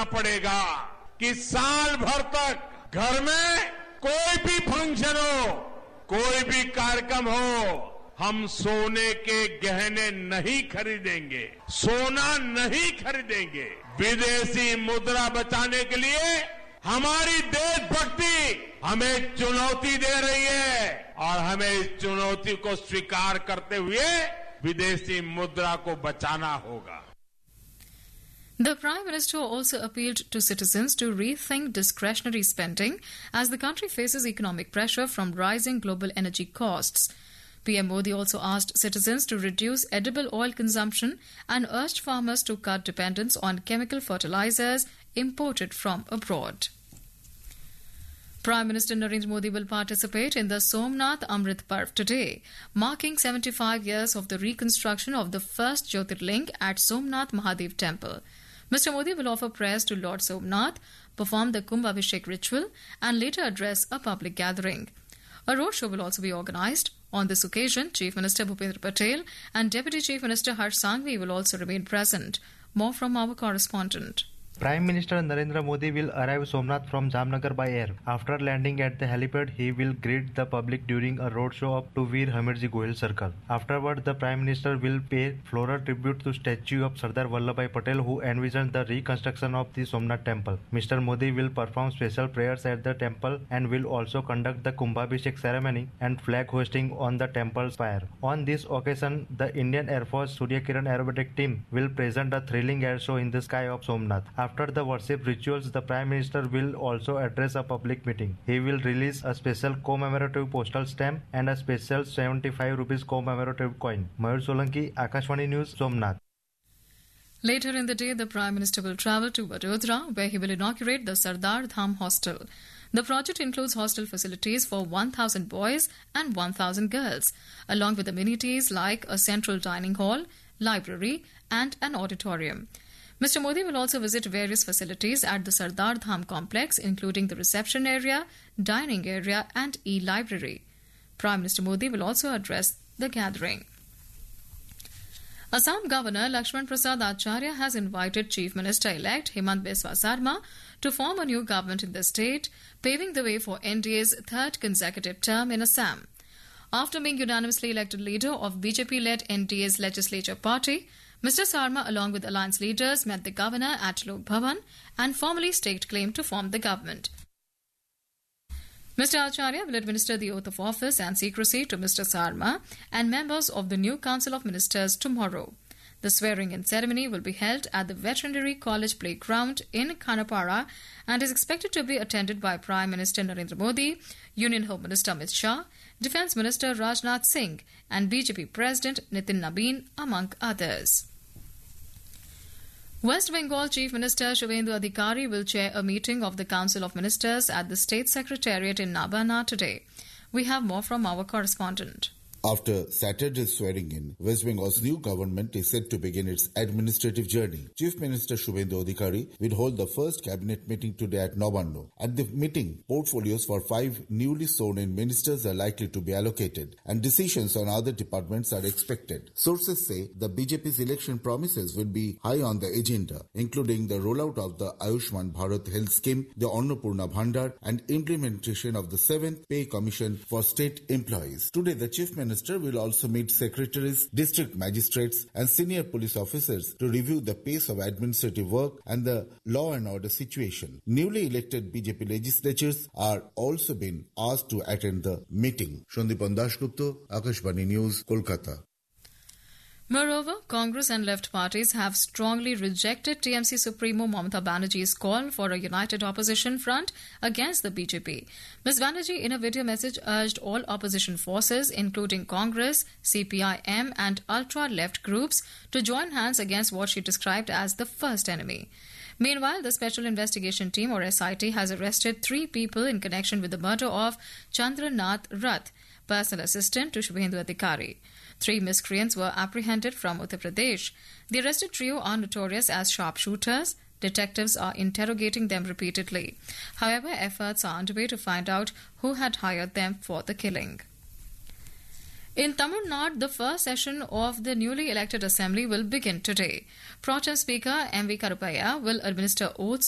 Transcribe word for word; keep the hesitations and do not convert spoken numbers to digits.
पड़ेगा कि साल भर तक घर में कोई भी फंक्शन हो, कोई भी कार्यक्रम हो, हम सोने के गहने नहीं खरीदेंगे, सोना नहीं खरीदेंगे। विदेशी मुद्रा बचाने के लिए हमारी देशभक्ति हमें चुनौती दे रही है और हमें इस चुनौती को स्वीकार करते हुए विदेशी मुद्रा को बचाना होगा। The Prime Minister also appealed to citizens to rethink discretionary spending as the country faces economic pressure from rising global energy costs. P M Modi also asked citizens to reduce edible oil consumption and urged farmers to cut dependence on chemical fertilizers imported from abroad. Prime Minister Narendra Modi will participate in the Somnath Amrit Parv today, marking seventy-five years of the reconstruction of the first Jyotirling at Somnath Mahadev Temple. Mister Modi will offer prayers to Lord Somnath, perform the Kumbh Abhishek ritual, and later address a public gathering. A roadshow will also be organised. On this occasion, Chief Minister Bhupendra Patel and Deputy Chief Minister Harsh Sanghvi will also remain present. More from our correspondent. Prime Minister Narendra Modi will arrive Somnath from Jamnagar by air. After landing at the helipad, he will greet the public during a roadshow up to Veer Hamirji Goyal Circle. Afterward, the Prime Minister will pay floral tribute to statue of Sardar Vallabhbhai Patel, who envisioned the reconstruction of the Somnath Temple. Mister Modi will perform special prayers at the temple and will also conduct the Kumbhabhishek ceremony and flag hoisting on the temple spire. On this occasion, the Indian Air Force Surya Kiran aerobatic team will present a thrilling air show in the sky of Somnath. After the worship rituals, the Prime Minister will also address a public meeting. He will release a special commemorative postal stamp and a special seventy-five rupees commemorative coin. Mayur Solanki, Akashvani News, Somnath. Later in the day, the Prime Minister will travel to Vadodara, where he will inaugurate the Sardar Dham Hostel. The project includes hostel facilities for one thousand boys and one thousand girls, along with amenities like a central dining hall, library, and an auditorium. Mister Modi will also visit various facilities at the Sardar Dham complex, including the reception area, dining area, and e-library. Prime Minister Modi will also address the gathering. Assam Governor Lakshman Prasad Acharya has invited Chief Minister-elect Hemant Biswa Sarma to form a new government in the state, paving the way for N D A's third consecutive term in Assam. After being unanimously elected leader of B J P-led N D A's legislature party, Mister Sarma, along with alliance leaders, met the governor at Lok Bhavan and formally staked claim to form the government. Mister Acharya will administer the oath of office and secrecy to Mister Sarma and members of the new Council of Ministers tomorrow. The swearing-in ceremony will be held at the Veterinary College Playground in Khanapara and is expected to be attended by Prime Minister Narendra Modi, Union Home Minister Amit Shah, Defence Minister Rajnath Singh and B J P President Nitin Nabin, among others. West Bengal Chief Minister Shubhendu Adhikari will chair a meeting of the Council of Ministers at the State Secretariat in Nabana today. We have more from our correspondent. After Saturday's swearing-in, West Bengal's new government is set to begin its administrative journey. Chief Minister Shubhendu Adhikari will hold the first cabinet meeting today at Nabanno. At the meeting, portfolios for five newly sworn-in ministers are likely to be allocated, and decisions on other departments are expected. Sources say the B J P's election promises will be high on the agenda, including the rollout of the Ayushman Bharat Health Scheme, the Annapurna Bhandar, and implementation of the seventh Pay Commission for state employees. Today, the Chief Minister Minister will also meet secretaries, district magistrates and senior police officers to review the pace of administrative work and the law and order situation. Newly elected B J P legislatures are also being asked to attend the meeting. Shandipan Dasgupta, Akashvani News, Kolkata. Moreover, Congress and left parties have strongly rejected T M C Supremo Mamata Banerjee's call for a united opposition front against the B J P. Miz Banerjee, in a video message, urged all opposition forces, including Congress, C P I M and ultra-left groups, to join hands against what she described as the first enemy. Meanwhile, the Special Investigation Team, or S I T, has arrested three people in connection with the murder of Chandranath Rath, personal assistant to Shubhendu Adhikari. Three miscreants were apprehended from Uttar Pradesh. The arrested trio are notorious as sharpshooters. Detectives are interrogating them repeatedly. However, efforts are underway to find out who had hired them for the killing. In Tamil Nadu, the first session of the newly elected assembly will begin today. Pro Tem Speaker M V Karupaiah will administer oaths